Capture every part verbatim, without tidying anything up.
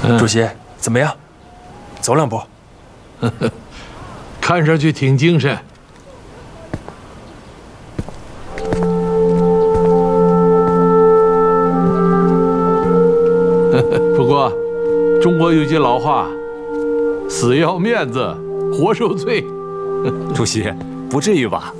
主席怎么样？走两步。 看上去挺精神。不过，中国有句老话：“死要面子，活受罪。” 主席，不至于吧？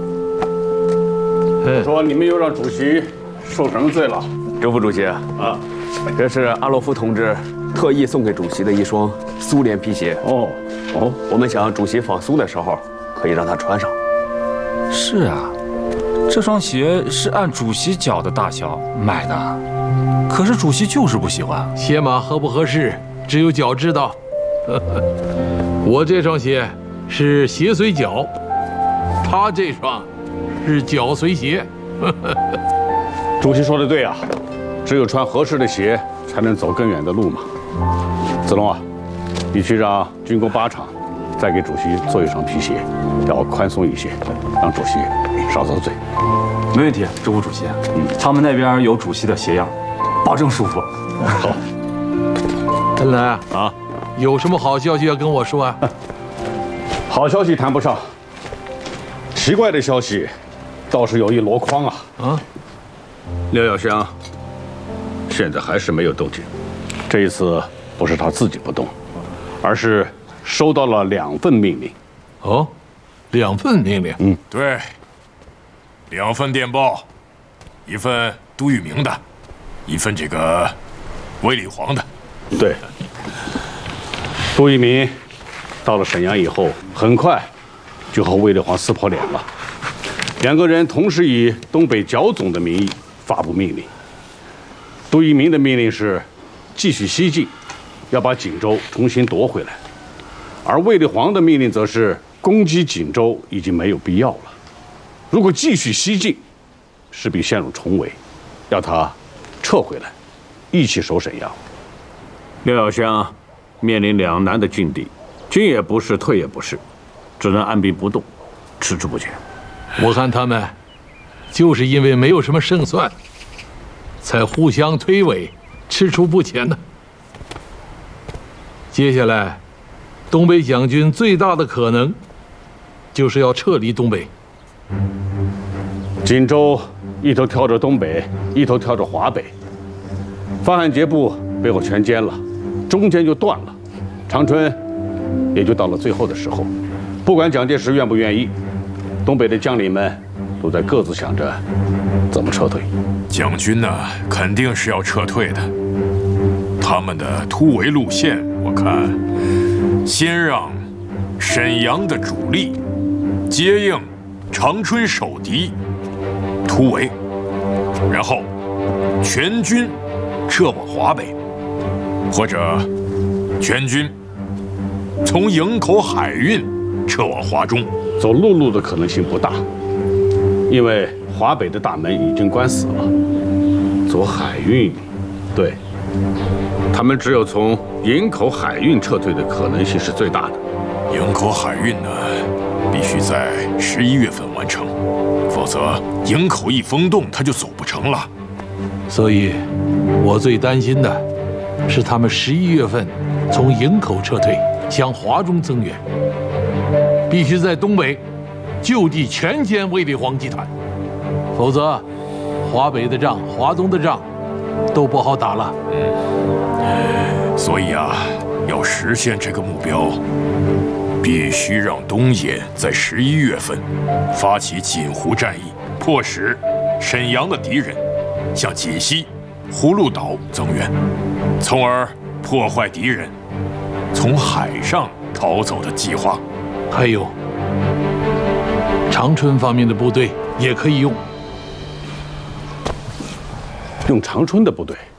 说你们又让主席受什么罪了？ 周副主席啊，这是阿洛夫同志特意送给主席的一双苏联皮鞋。 哦哦， 我们想主席访苏的时候可以让他穿上。 是啊，这双鞋是按主席脚的大小买的，可是主席就是不喜欢。 鞋码合不合适，只有脚知道。我这双鞋是鞋随脚，他这双是脚随鞋。 主席说的对啊，只有穿合适的鞋，才能走更远的路嘛。子龙啊，你去让军工八厂再给主席做一双皮鞋，要宽松一些，让主席少遭罪。 没问题，周副主席。嗯，他们那边有主席的鞋样，保证舒服。 好。 恩来啊， 啊， 有什么好消息要跟我说啊？ 好消息谈不上，奇怪的消息倒是有一箩筐啊。 啊， 廖耀湘现在还是没有动静。这一次不是他自己不动，而是收到了两份命令。 哦，两份命令。 嗯， 对，两份电报，一份杜聿明的，一份这个卫立煌的。 对，杜聿明到了沈阳以后，很快就和卫立煌撕破脸了。两个人同时以东北剿总的名义发布命令。杜聿明的命令是继续西进，要把锦州重新夺回来；而卫立煌的命令则是攻击锦州已经没有必要了。如果继续西进，势必陷入重围，要他撤回来，一起守沈阳。 廖耀湘面临两难的境地，进也不是，退也不是，只能按兵不动，吃之不前。 我看他们就是因为没有什么胜算，才互相推诿，踟蹰不前呢。接下来，东北蒋军最大的可能就是要撤离东北。 锦州一头挑着东北，一头挑着华北，范汉节部被我全歼了，中间就断了，长春也就到了最后的时候。不管蒋介石愿不愿意，东北的将领们都在各自想着怎么撤退。 蒋军呢，肯定是要撤退的。他们的突围路线，我看，先让沈阳的主力接应长春守敌，突围，然后全军撤往华北，或者全军从营口海运撤往华中。 走陆路的可能性不大，因为华北的大门已经关死了。走海运，对，他们只有从营口海运撤退的可能性是最大的。 营口海运呢，必须在十一月份完成，否则营口一封冻，它就走不成了。 所以，我最担心的是他们十一月份从营口撤退，向华中增援。必须在东北就地全歼卫立煌集团，否则华北的仗、华东的仗都不好打了。 嗯，所以啊，要实现这个目标，必须让东野在十一月份发起锦湖战役，迫使沈阳的敌人向锦西、葫芦岛增援，从而破坏敌人从海上逃走的计划。 还有，长春方面的部队也可以用。 用长春的部队？